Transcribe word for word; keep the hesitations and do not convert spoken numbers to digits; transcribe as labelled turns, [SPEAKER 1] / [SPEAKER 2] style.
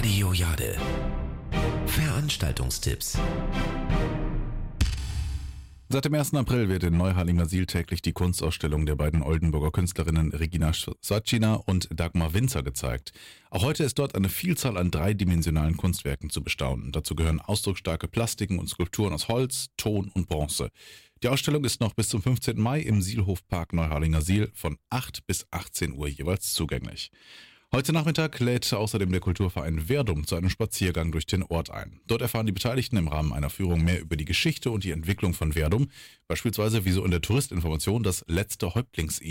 [SPEAKER 1] Radio Jade. Veranstaltungstipps.
[SPEAKER 2] Seit dem ersten April wird in Neuharlingersiel täglich die Kunstausstellung der beiden Oldenburger Künstlerinnen Regina Svacina und Dagmar Winzer gezeigt. Auch heute ist dort eine Vielzahl an dreidimensionalen Kunstwerken zu bestaunen. Dazu gehören ausdrucksstarke Plastiken und Skulpturen aus Holz, Ton und Bronze. Die Ausstellung ist noch bis zum fünfzehnten Mai im Sielhofpark Neuharlingersiel von acht bis achtzehn Uhr jeweils zugänglich. Heute Nachmittag lädt außerdem der Kulturverein Verdum zu einem Spaziergang durch den Ort ein. Dort erfahren die Beteiligten im Rahmen einer Führung mehr über die Geschichte und die Entwicklung von Verdum, beispielsweise wie so in der Touristinformation das letzte Häuptlings